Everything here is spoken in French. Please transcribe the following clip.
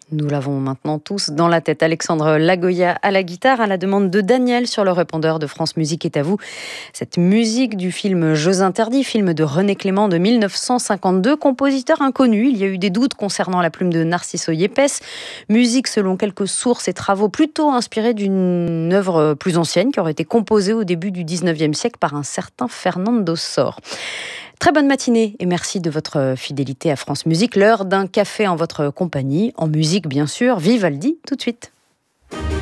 Nous l'avons maintenant tous dans la tête. Alexandre Lagoya à la guitare, à la demande de Daniel sur le répondeur de France Musique est à vous. Cette musique du film Jeux interdits, film de René Clément de 1952, compositeur inconnu. Il y a eu des doutes concernant la plume de Narciso Yepes. Musique selon quelques sources et travaux plutôt inspirée d'une œuvre plus ancienne qui aurait été composée au début du 19e siècle par un certain Fernando Sor. Très bonne matinée et merci de votre fidélité à France Musique. L'heure d'un café en votre compagnie, en musique bien sûr. Vivaldi tout de suite.